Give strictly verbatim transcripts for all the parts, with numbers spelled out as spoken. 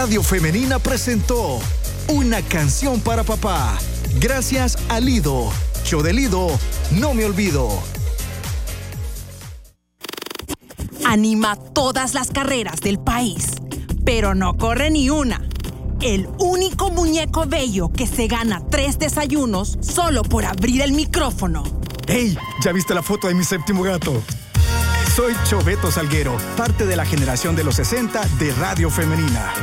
Radio Femenina presentó Una canción para papá. Gracias a Lido. Yo de Lido no me olvido. Anima todas las carreras del país, pero no corre ni una. El único muñeco bello que se gana tres desayunos solo por abrir el micrófono. ¡Ey! ¿Ya viste la foto de mi séptimo gato? Soy Choveto Salguero, parte de la generación de los sesenta de Radio Femenina.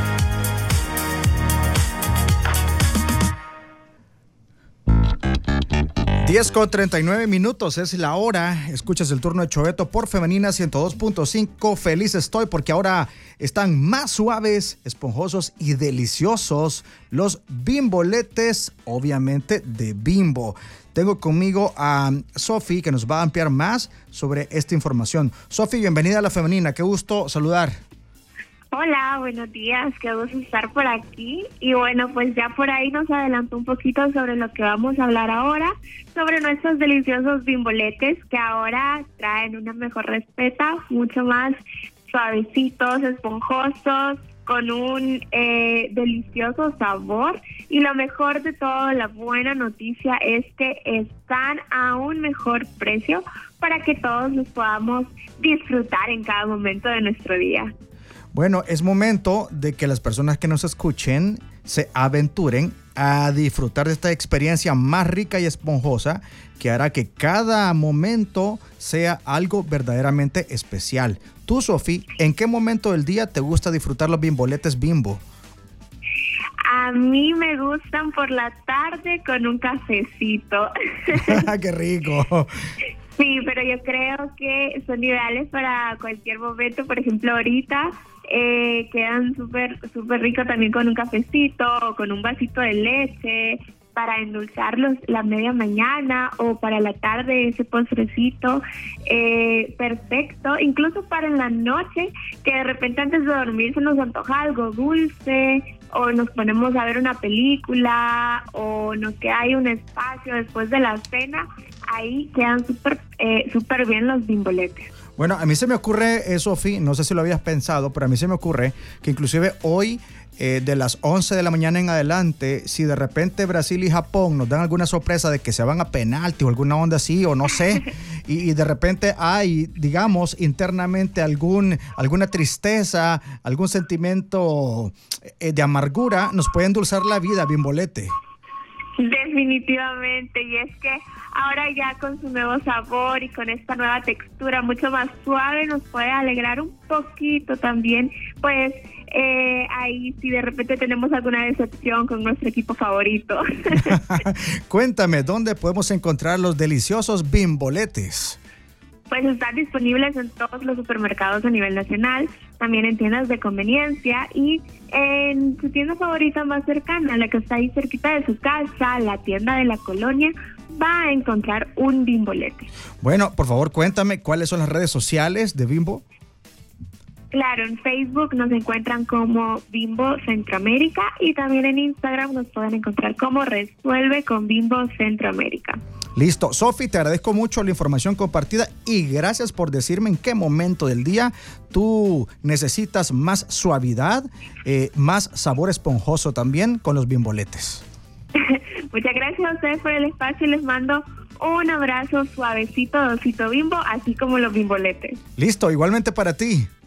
diez con treinta y nueve minutos es la hora. Escuchas el turno de Choveto por Femenina ciento dos punto cinco. Feliz estoy porque ahora están más suaves, esponjosos y deliciosos los bimboletes, obviamente de Bimbo. Tengo conmigo a Sofi, que nos va a ampliar más sobre esta información. Sofi, bienvenida a La Femenina. Qué gusto saludar. Hola, buenos días, qué gusto estar por aquí. Y bueno, pues ya por ahí nos adelantó un poquito sobre lo que vamos a hablar ahora, sobre nuestros deliciosos bimboletes que ahora traen una mejor respeta, mucho más suavecitos, esponjosos, con un eh, delicioso sabor. Y lo mejor de todo, la buena noticia es que están a un mejor precio para que todos los podamos disfrutar en cada momento de nuestro día. Bueno, es momento de que las personas que nos escuchen se aventuren a disfrutar de esta experiencia más rica y esponjosa que hará que cada momento sea algo verdaderamente especial. Tú, Sofi, ¿en qué momento del día te gusta disfrutar los bimboletes Bimbo? A mí me gustan por la tarde con un cafecito. ¡Qué rico! Sí, pero yo creo que son ideales para cualquier momento. Por ejemplo, ahorita eh, quedan súper súper ricos también con un cafecito o con un vasito de leche para endulzarlos la media mañana o para la tarde ese postrecito. Eh, perfecto. Incluso para en la noche, que de repente antes de dormir se nos antoja algo dulce, o nos ponemos a ver una película, o nos queda ahí un espacio después de la cena. Ahí quedan súper eh, súper bien los bimboletes. Bueno, a mí se me ocurre, eh, Sofi, no sé si lo habías pensado, pero a mí se me ocurre que inclusive hoy, eh, de las once de la mañana en adelante, si de repente Brasil y Japón nos dan alguna sorpresa de que se van a penalti o alguna onda así, o no sé, y, y de repente hay, digamos, internamente algún, alguna tristeza, algún sentimiento eh, de amargura, nos puede endulzar la vida, bimbolete. Definitivamente, y es que ahora ya con su nuevo sabor y con esta nueva textura mucho más suave nos puede alegrar un poquito también, pues eh, ahí si de repente tenemos alguna decepción con nuestro equipo favorito. Cuéntame, ¿dónde podemos encontrar los deliciosos bimboletes? Pues están disponibles en todos los supermercados a nivel nacional, también en tiendas de conveniencia y en su tienda favorita más cercana, la que está ahí cerquita de su casa, la tienda de la colonia, va a encontrar un bimbolete. Bueno, por favor, cuéntame cuáles son las redes sociales de Bimbo. Claro, en Facebook nos encuentran como Bimbo Centroamérica y también en Instagram nos pueden encontrar como Resuelve con Bimbo Centroamérica. Listo. Sofi, te agradezco mucho la información compartida y gracias por decirme en qué momento del día tú necesitas más suavidad, eh, más sabor esponjoso también con los bimboletes. Muchas gracias a ustedes por el espacio y les mando un abrazo suavecito, dosito Bimbo, así como los bimboletes. Listo, igualmente para ti.